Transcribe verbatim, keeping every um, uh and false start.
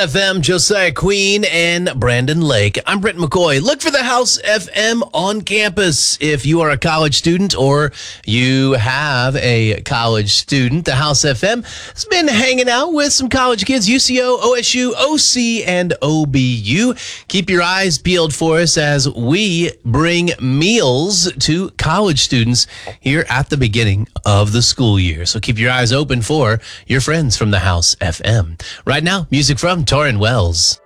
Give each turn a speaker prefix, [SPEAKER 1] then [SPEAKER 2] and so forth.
[SPEAKER 1] F M, Josiah Queen and Brandon Lake. I'm Brent McCoy. Look for the House F M on campus. If you are a college student or you have a college student, the House F M has been hanging out with some college kids, U C O, O S U, O C, and O B U. Keep your eyes peeled for us as we bring meals to college students here at the beginning of the school year. So keep your eyes open for your friends from the House F M. Right now, music from Torrin Wells.